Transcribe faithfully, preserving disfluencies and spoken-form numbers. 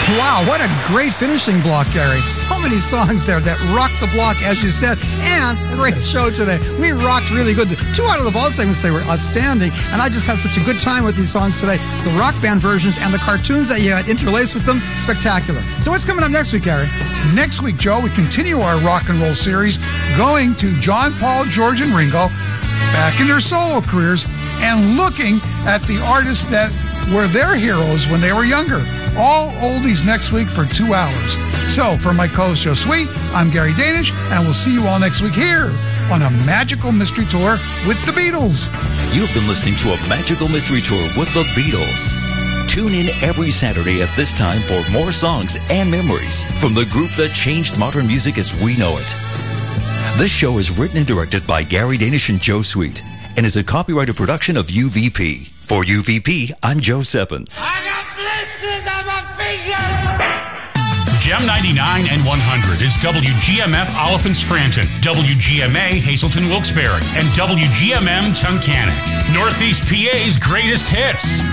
Wow, what a great finishing block, Gary. So many songs there that rocked the block, as you said, and great show today. We rocked really good. Two out of the ball segments, they were outstanding, and I just had such a good time with these songs today. The rock band versions and the cartoons that you had interlaced with them, spectacular. So what's coming up next week, Gary? Next week, Joe, we continue our rock and roll series going to John, Paul, George, and Ringo back in their solo careers and looking at the artists that were their heroes when they were younger. All oldies next week for two hours. So, for my co-host Joe Sweet, I'm Gary Danish, and we'll see you all next week here on a magical mystery tour with the Beatles. You've been listening to a magical mystery tour with the Beatles. Tune in every Saturday at this time for more songs and memories from the group that changed modern music as we know it. This show is written and directed by Gary Danish and Joe Sweet and is a copyrighted production of U V P. For U V P, I'm Joe Seppen. I got blisters on my fingers! Gem ninety-nine and one hundred is W G M F Oliphant Scranton, W G M A Hazleton Wilkes-Barre, and W G M M Tunkhannock. Northeast P A's greatest hits.